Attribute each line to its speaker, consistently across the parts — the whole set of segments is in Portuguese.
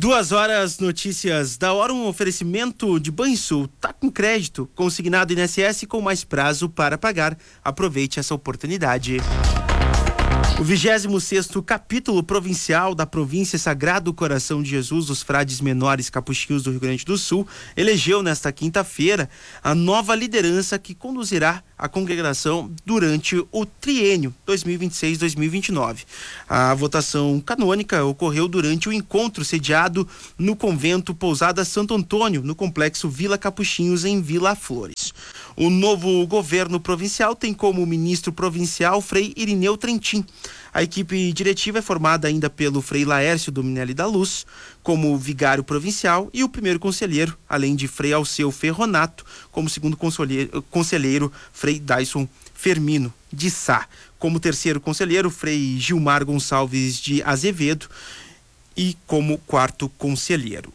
Speaker 1: 2 horas, notícias da hora, um oferecimento de Banrisul. Tá com crédito, consignado INSS com mais prazo para pagar. Aproveite essa oportunidade. O 26º capítulo provincial da província Sagrado Coração de Jesus dos Frades Menores Capuchinhos do Rio Grande do Sul elegeu nesta quinta-feira a nova liderança que conduzirá a congregação durante o triênio 2026-2029. A votação canônica ocorreu durante o encontro sediado no convento Pousada Santo Antônio, no complexo Vila Capuchinhos, em Vila Flores. O novo governo provincial tem como ministro provincial Frei Irineu Trentin. A equipe diretiva é formada ainda pelo Frei Laércio Dominelli da Luz, como vigário provincial, e o primeiro conselheiro, além de Frei Alceu Ferronato, como segundo conselheiro Frei Dyson Fermino de Sá. Como terceiro conselheiro, Frei Gilmar Gonçalves de Azevedo, e como quarto conselheiro.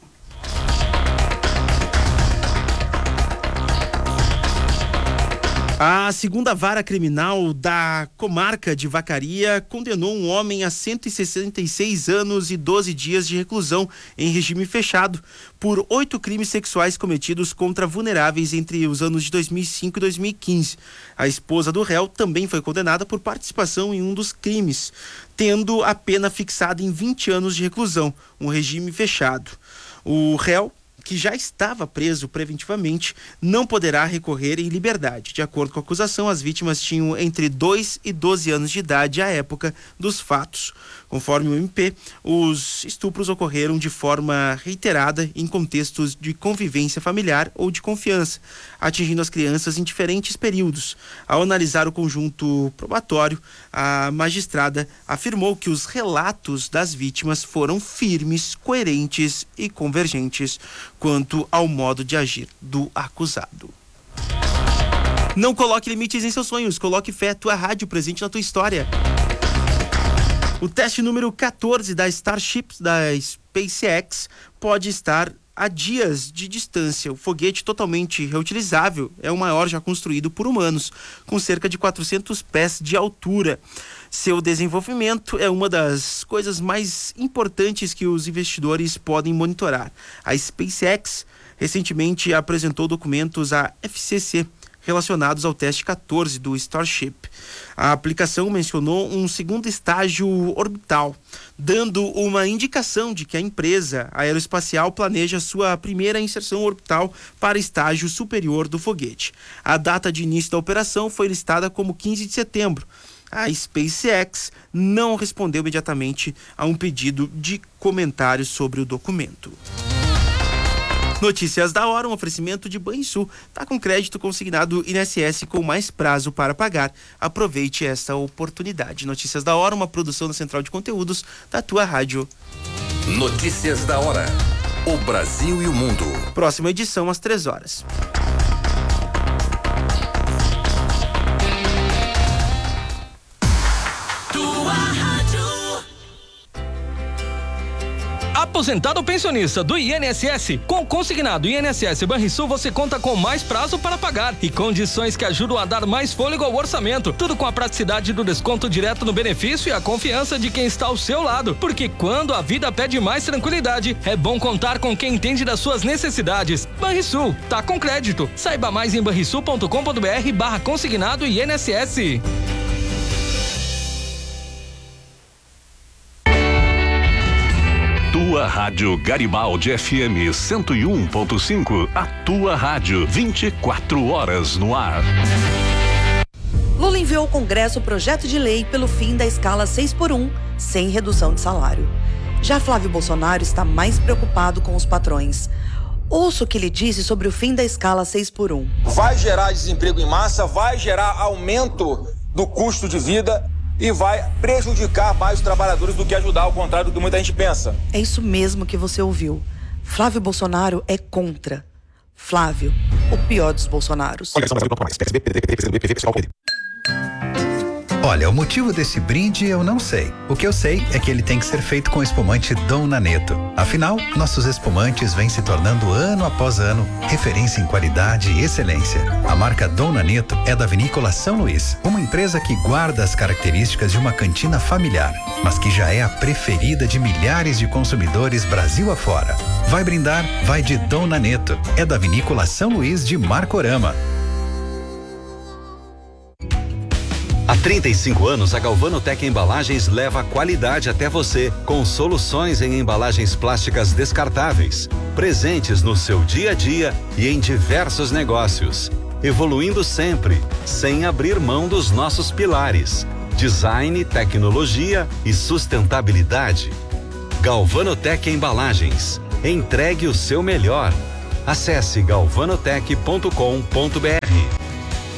Speaker 1: A segunda vara criminal da comarca de Vacaria condenou um homem a 166 anos e 12 dias de reclusão em regime fechado por 8 crimes sexuais cometidos contra vulneráveis entre os anos de 2005 e 2015. A esposa do réu também foi condenada por participação em um dos crimes, tendo a pena fixada em 20 anos de reclusão, um regime fechado. O réu, que já estava preso preventivamente, não poderá recorrer em liberdade. De acordo com a acusação, as vítimas tinham entre 2 e 12 anos de idade à época dos fatos. Conforme o MP, os estupros ocorreram de forma reiterada em contextos de convivência familiar ou de confiança, atingindo as crianças em diferentes períodos. Ao analisar o conjunto probatório, a magistrada afirmou que os relatos das vítimas foram firmes, coerentes e convergentes quanto ao modo de agir do acusado. Não coloque limites em seus sonhos, coloque fé, tua rádio presente na tua história. O teste número 14 da Starship da SpaceX pode estar a dias de distância. O foguete totalmente reutilizável é o maior já construído por humanos, com cerca de 400 pés de altura. Seu desenvolvimento é uma das coisas mais importantes que os investidores podem monitorar. A SpaceX recentemente apresentou documentos à FCC relacionados ao teste 14 do Starship. A aplicação mencionou um segundo estágio orbital, dando uma indicação de que a empresa aeroespacial planeja sua primeira inserção orbital para estágio superior do foguete. A data de início da operação foi listada como 15 de setembro. A SpaceX não respondeu imediatamente a um pedido de comentários sobre o documento. Notícias da hora, um oferecimento de Banrisul. Tá com crédito consignado INSS com mais prazo para pagar. Aproveite esta oportunidade. Notícias da hora, uma produção da Central de Conteúdos da tua rádio.
Speaker 2: Notícias da hora. O Brasil e o mundo.
Speaker 1: Próxima edição às 3 horas.
Speaker 3: Aposentado ou pensionista do INSS, com consignado INSS Banrisul você conta com mais prazo para pagar e condições que ajudam a dar mais fôlego ao orçamento. Tudo com a praticidade do desconto direto no benefício e a confiança de quem está ao seu lado. Porque quando a vida pede mais tranquilidade, é bom contar com quem entende das suas necessidades. Banrisul, tá com crédito. Saiba mais em banrisul.com.br/consignado INSS.
Speaker 4: Tua Rádio Garibaldi FM 101.5, a tua rádio 24 horas no ar.
Speaker 5: Lula enviou ao Congresso o projeto de lei pelo fim da escala 6x1, sem redução de salário. Já Flávio Bolsonaro está mais preocupado com os patrões. Ouça o que ele disse sobre o fim da escala 6x1.
Speaker 6: Vai gerar desemprego em massa, vai gerar aumento do custo de vida e vai prejudicar mais os trabalhadores do que ajudar, ao contrário do que muita gente pensa.
Speaker 5: É isso mesmo que você ouviu. Flávio Bolsonaro é contra. Flávio, o pior dos Bolsonaros.
Speaker 7: Olha, o motivo desse brinde eu não sei. O que eu sei é que ele tem que ser feito com espumante Dom Naneto. Afinal, nossos espumantes vêm se tornando ano após ano referência em qualidade e excelência. A marca Dom Naneto é da Vinícola São Luís, uma empresa que guarda as características de uma cantina familiar, mas que já é a preferida de milhares de consumidores Brasil afora. Vai brindar? Vai de Dom Naneto. É da Vinícola São Luís de Marcorama.
Speaker 8: Há 35 anos, a Galvanotec Embalagens leva a qualidade até você, com soluções em embalagens plásticas descartáveis, presentes no seu dia a dia e em diversos negócios, evoluindo sempre, sem abrir mão dos nossos pilares: design, tecnologia e sustentabilidade. Galvanotec Embalagens. Entregue o seu melhor. Acesse galvanotec.com.br.